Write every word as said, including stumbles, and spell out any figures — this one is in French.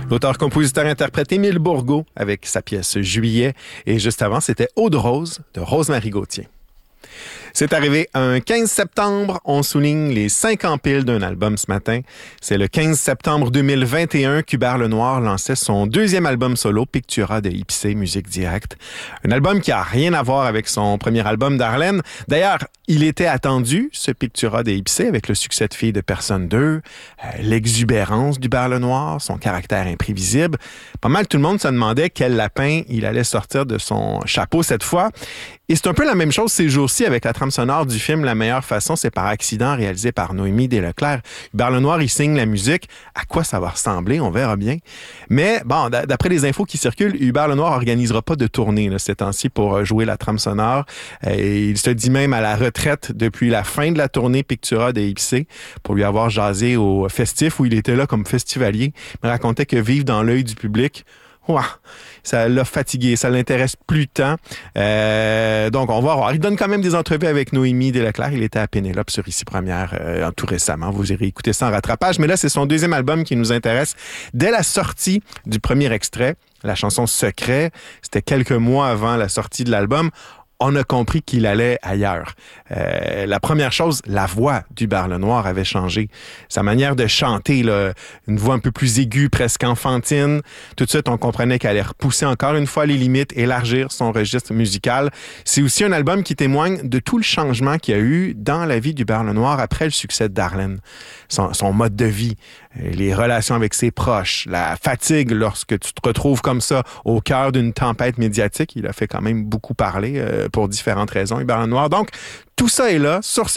L'auteur-compositeur-interprète Émile Bourgault avec sa pièce Juillet. Et juste avant, c'était Eau de rose de Rose-Marie Gauthier. C'est arrivé un quinze septembre. On souligne les cinq ans pile d'un album ce matin. C'est le quinze septembre deux mille vingt et un qu'Hubert Lenoir lançait son deuxième album solo, Pictura de Ipsé, musique directe. Un album qui a rien à voir avec son premier album d'Arlène. D'ailleurs, il était attendu, ce Pictura de Ipsé, avec le succès de Filles de personne deux, euh, l'exubérance d'Hubert Lenoir, son caractère imprévisible. Pas mal tout le monde se demandait quel lapin il allait sortir de son chapeau cette fois. Et c'est un peu la même chose ces jours-ci avec la trame sonore du film La meilleure façon, c'est par accident, réalisé par Noémie Desleclerc. Hubert Lenoir, il signe la musique. À quoi ça va ressembler? On verra bien. Mais bon, d'après les infos qui circulent, Hubert Lenoir organisera pas de tournée là, ces temps-ci pour jouer la trame sonore. Et il se dit même à la retraite depuis la fin de la tournée Pictura de Ipsé pour lui avoir jasé au festif où il était là comme festivalier. Il me racontait que vivre dans l'œil du public, ouah, ça l'a fatigué, ça l'intéresse plus tant. Euh, donc, on va voir. Il donne quand même des entrevues avec Noémie Desleclerc. Il était à Pénélope sur Ici Première euh, tout récemment. Vous irez écouter ça en rattrapage. Mais là, c'est son deuxième album qui nous intéresse. Dès la sortie du premier extrait, la chanson Secret, c'était quelques mois avant la sortie de l'album, on a compris qu'il allait ailleurs. Euh, la première chose, la voix d'Hubert Lenoir avait changé. Sa manière de chanter, là, une voix un peu plus aiguë, presque enfantine. Tout de suite, on comprenait qu'elle allait repousser encore une fois les limites, élargir son registre musical. C'est aussi un album qui témoigne de tout le changement qu'il y a eu dans la vie d'Hubert Lenoir après le succès de Darlène. Son, son mode de vie, les relations avec ses proches, la fatigue lorsque tu te retrouves comme ça au cœur d'une tempête médiatique. Il a fait quand même beaucoup parler euh, pour différentes raisons, Hubert Lenoir. Donc, tout ça est là sur